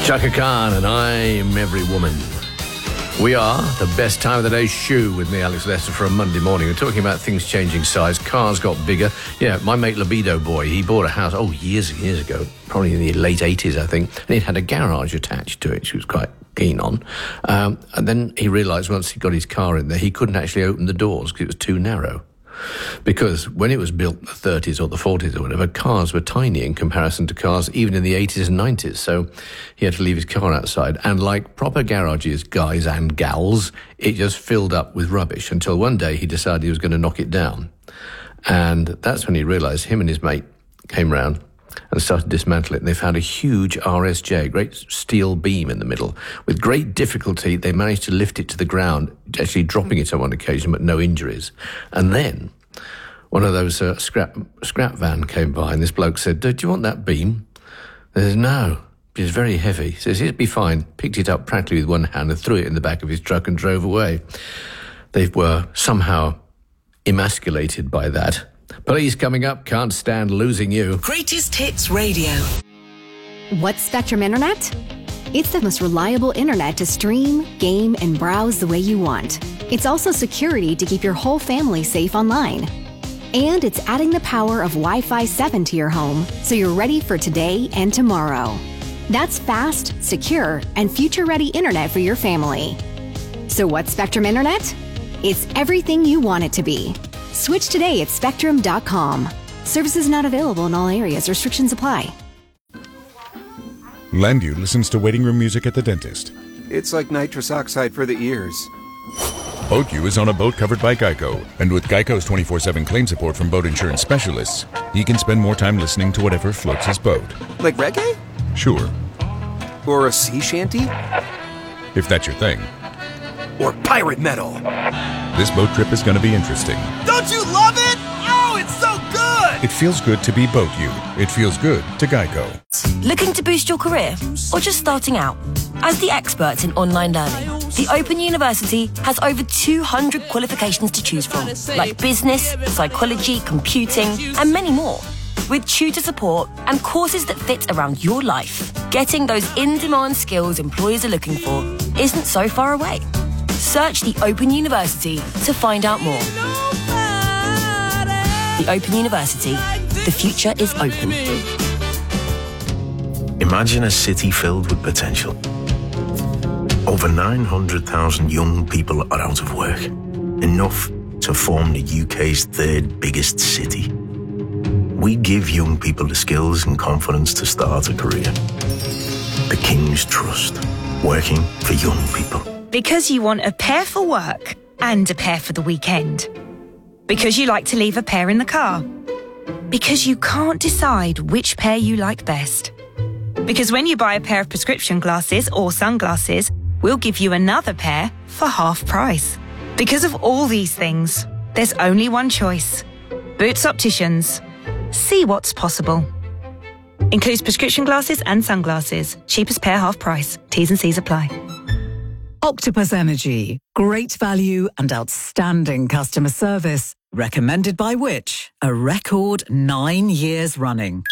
Chaka Khan and I'm Every Woman. We are the best time of the day shoe with me, Alex Lester, for a Monday morning. We're talking about things changing size. Cars got bigger. Yeah, my mate Libido Boy, he bought a house, years ago, probably in the late 80s, I think, and it had a garage attached to it, which he was quite keen on. And then he realised once he got his car in there, he couldn't actually open the doors because it was too narrow. Because when it was built in the 30s or the 40s or whatever, cars were tiny in comparison to cars even in the 80s and 90s. So he had to leave his car outside. And like proper garages, guys and gals, it just filled up with rubbish until one day he decided he was going to knock it down. And that's when he realised him and his mate came round and started to dismantle it. And they found a huge RSJ, a great steel beam in the middle. With great difficulty, they managed to lift it to the ground, actually dropping it on one occasion, but no injuries. And then one of those scrap van came by, and this bloke said, "Do you want that beam?" They said, "No, it's very heavy." He says, "It'd be fine." Picked it up practically with one hand and threw it in the back of his truck and drove away. They were somehow emasculated by that. Police coming up, can't stand losing you. Greatest Hits Radio. What's Spectrum Internet? It's the most reliable internet to stream, game, and browse the way you want. It's also security to keep your whole family safe online. And it's adding the power of Wi-Fi 7 to your home, so you're ready for today and tomorrow. That's fast, secure, and future-ready internet for your family. So what's Spectrum Internet? It's everything you want it to be. Switch today at Spectrum.com. Services not available in all areas. Restrictions apply. Landu listens to waiting room music at the dentist. It's like nitrous oxide for the ears. BoatU is on a boat covered by Geico. And with Geico's 24/7 claim support from boat insurance specialists, he can spend more time listening to whatever floats his boat. Like reggae? Sure. Or a sea shanty? If that's your thing. Or pirate metal? This boat trip is going to be interesting. Don't you love it? Oh, it's so good! It feels good to be BoatU. It feels good to Geico. Looking to boost your career? Or just starting out? As the experts in online learning, the Open University has over 200 qualifications to choose from, like business, psychology, computing, and many more. With tutor support and courses that fit around your life, getting those in-demand skills employers are looking for isn't so far away. Search the Open University to find out more. The Open University. The future is open. Imagine a city filled with potential. Over 900,000 young people are out of work. Enough to form the UK's third biggest city. We give young people the skills and confidence to start a career. The King's Trust. Working for young people. Because you want a pair for work and a pair for the weekend. Because you like to leave a pair in the car. Because you can't decide which pair you like best. Because when you buy a pair of prescription glasses or sunglasses, we'll give you another pair for half price. Because of all these things, there's only one choice. Boots Opticians. See what's possible. Includes prescription glasses and sunglasses. Cheapest pair half price. T's and C's apply. Octopus Energy. Great value and outstanding customer service. Recommended by which? A record 9 years running.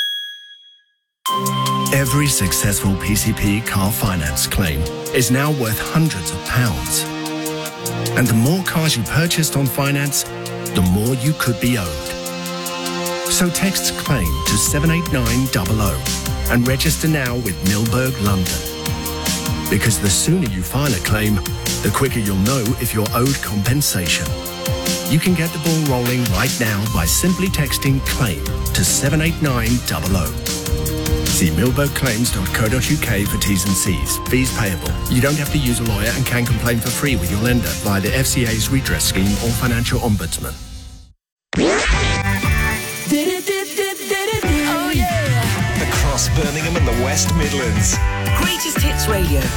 Every successful PCP car finance claim is now worth hundreds of pounds. And the more cars you purchased on finance, the more you could be owed. So text CLAIM to 78900 and register now with Milberg London. Because the sooner you file a claim, the quicker you'll know if you're owed compensation. You can get the ball rolling right now by simply texting CLAIM to 78900. See milbergclaims.co.uk for T's and C's. Fees payable. You don't have to use a lawyer and can complain for free with your lender via the FCA's redress scheme or financial ombudsman. Across Birmingham and the West Midlands. Greatest Hits Radio.